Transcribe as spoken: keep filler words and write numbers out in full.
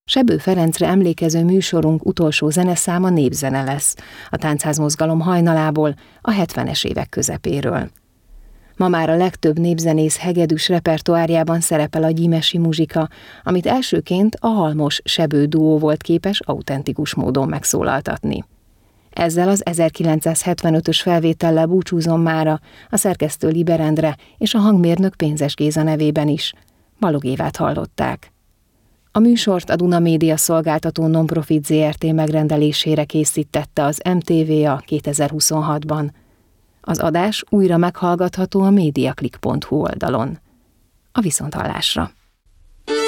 Sebő Ferencre emlékező műsorunk utolsó zeneszáma népzene lesz, a táncházmozgalom hajnalából, a hetvenes évek közepéről. Ma már a legtöbb népzenész hegedűs repertoárjában szerepel a gyimesi muzsika, amit elsőként a Halmos Sebő duó volt képes autentikus módon megszólaltatni. Ezzel az ezerkilencszázhetvenötös felvétellel búcsúzom mára, a szerkesztő Liber Endre és a hangmérnök Pénzes Géza nevében is. Balogh Évát hallották. A műsort a Duna Média Szolgáltató Nonprofit zé er té megrendelésére készítette az em té vé a kétezer-huszonhatban. Az adás újra meghallgatható a mediaclick pont hu oldalon. A viszonthallásra!